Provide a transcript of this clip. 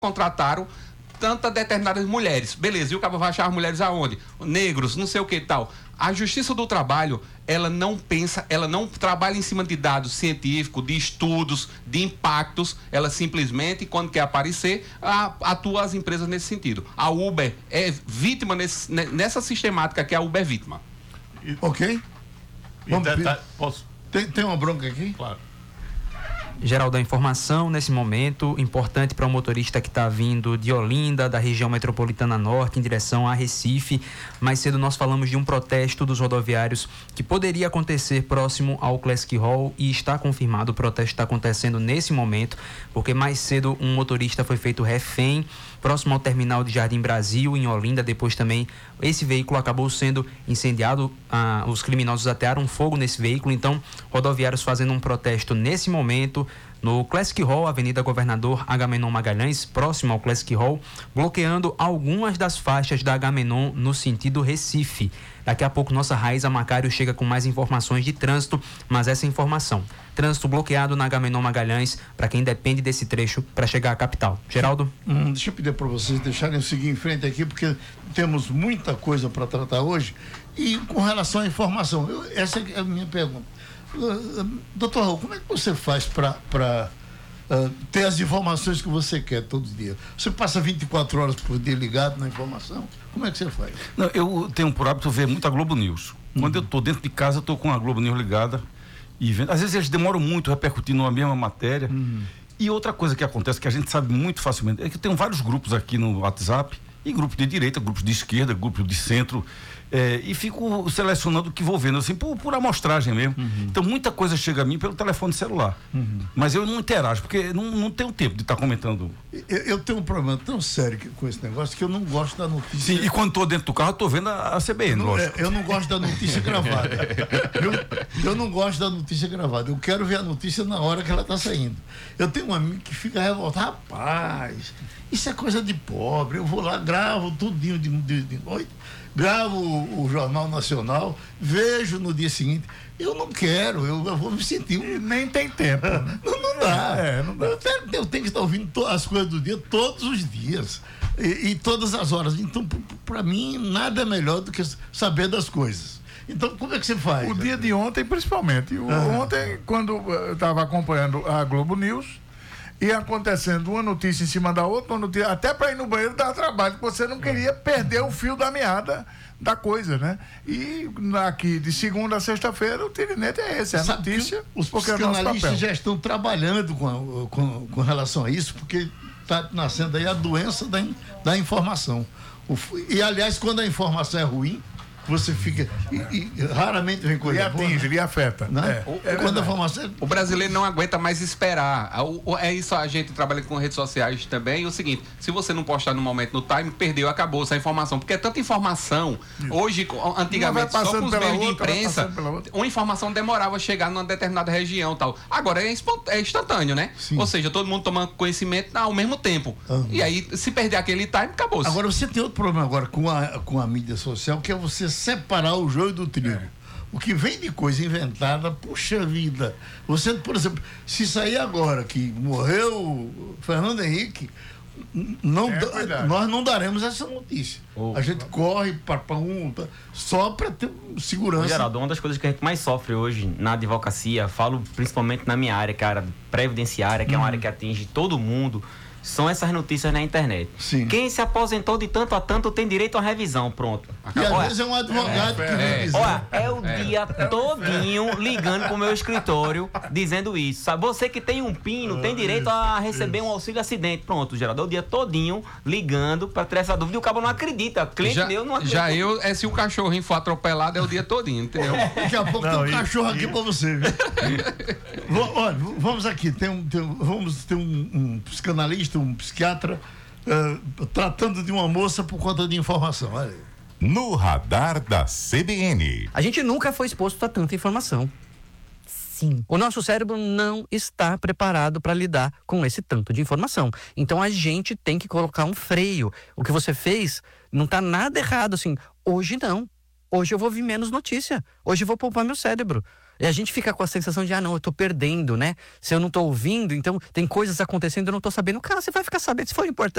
contrataram tantas determinadas mulheres. Beleza, e o cabo vai achar as mulheres aonde? Negros, não sei o que e tal. A Justiça do Trabalho, ela não pensa, ela não trabalha em cima de dados científicos, de estudos, de impactos. Ela simplesmente, quando quer aparecer, atua as empresas nesse sentido. A Uber é vítima nessa sistemática que a Uber é vítima. Ok? Posso? Tem uma bronca aqui? Claro. Geraldo, a informação nesse momento, importante para o motorista que está vindo de Olinda, da região metropolitana norte, em direção a Recife. Mais cedo nós falamos de um protesto dos rodoviários que poderia acontecer próximo ao Classic Hall e está confirmado, o protesto está acontecendo nesse momento, porque mais cedo um motorista foi feito refém próximo ao terminal de Jardim Brasil, em Olinda. Depois também esse veículo acabou sendo incendiado, os criminosos atearam fogo nesse veículo. Então, rodoviários fazendo um protesto nesse momento no Classic Hall, Avenida Governador Agamenon Magalhães, próximo ao Classic Hall, bloqueando algumas das faixas da Agamenon no sentido Recife. Daqui a pouco nossa Raíza Macário chega com mais informações de trânsito, mas essa informação: trânsito bloqueado na Agamenon Magalhães para quem depende desse trecho para chegar à capital. Geraldo? Deixa eu pedir para vocês deixarem eu seguir em frente aqui, porque temos muita coisa para tratar hoje. E com relação à informação, essa é a minha pergunta. Doutor Raul, como é que você faz para ter as informações que você quer todos os dias? Você passa 24 horas por dia ligado na informação? Como é que você faz? Não, eu tenho por hábito ver muita Globo News. Quando eu estou dentro de casa, eu estou com a Globo News ligada e vendo. Às vezes eles demoram muito repercutindo a mesma matéria. E outra coisa que acontece, que a gente sabe muito facilmente, é que eu tenho vários grupos aqui no WhatsApp, e grupos de direita, grupos de esquerda, grupos de centro, e fico selecionando o que vou vendo, assim, por amostragem mesmo. Então, muita coisa chega a mim pelo telefone celular. Mas eu não interajo, porque não tenho tempo de estar comentando. Eu tenho um problema tão sério com esse negócio que eu não gosto da notícia. Sim, e quando estou dentro do carro, estou vendo a CBN, lógico. Eu não gosto da notícia gravada. Eu não gosto da notícia gravada. Eu quero ver a notícia na hora que ela está saindo. Eu tenho um amigo que fica revoltado. Rapaz, isso é coisa de pobre. Eu vou lá, gravo tudinho de noite, gravo o Jornal Nacional, vejo no dia seguinte. Eu não quero, eu vou me sentir nem tem tempo. Não dá. Não dá. Eu tenho que estar ouvindo as coisas do dia todos os dias e todas as horas. Então, para mim, nada é melhor do que saber das coisas. Então, como é que você faz? O dia de ontem, principalmente. Ontem, quando eu estava acompanhando a Globo News, ia acontecendo uma notícia em cima da outra, até para ir no banheiro dava trabalho, porque você não queria perder o fio da meada da coisa, né? E aqui, de segunda a sexta-feira, o tirinete é esse, a notícia. Os psicanalistas já estão trabalhando com relação a isso, porque está nascendo aí a doença da informação. E, aliás, quando a informação é ruim, você fica. E raramente vem coisa boa. E atinge, e afeta. Né? Quando a informação... O brasileiro não aguenta mais esperar. É isso, a gente trabalha com redes sociais também. E o seguinte: se você não postar no momento, no time, perdeu, acabou essa informação. Porque é tanta informação. Hoje, antigamente, só com os meios de imprensa, uma informação demorava a chegar numa determinada região tal. Agora é instantâneo, né? Sim. Ou seja, todo mundo tomando conhecimento ao mesmo tempo. E aí, se perder aquele time, acabou. Agora, você tem outro problema agora com a mídia social, que é você separar o joio do trigo. O que vem de coisa inventada, puxa vida. Você, por exemplo, se sair agora que morreu Fernando Henrique, nós não daremos essa notícia. A gente corre para só para ter segurança. Geraldo, uma das coisas que a gente mais sofre hoje na advocacia, falo principalmente na minha área, que é a área previdenciária, que é uma área que atinge todo mundo, são essas notícias na internet. Sim. Quem se aposentou de tanto a tanto tem direito a revisão, pronto. E às vezes é um advogado que vem dizer. Olha, o dia todinho ligando pro meu escritório dizendo isso, sabe? Você que tem um pino tem direito a receber um auxílio acidente. Pronto, Geraldo, é o dia todinho ligando pra ter essa dúvida e o cabo não acredita. Cliente meu não acredita. Se o cachorrinho for atropelado, é o dia todinho, entendeu? Daqui a pouco tem um cachorro aqui pra você, viu? Olha, vamos aqui, vamos ter um psicanalista, um psiquiatra tratando de uma moça por conta de informação. Olha aí. No radar da CBN. A gente nunca foi exposto a tanta informação. Sim. O nosso cérebro não está preparado para lidar com esse tanto de informação. Então a gente tem que colocar um freio. O que você fez não está nada errado, assim. Hoje não. Hoje eu vou ver menos notícia. Hoje eu vou poupar meu cérebro. E a gente fica com a sensação de, não, eu tô perdendo, né? Se eu não tô ouvindo, então tem coisas acontecendo, eu não tô sabendo. Cara, você vai ficar sabendo, se for importante,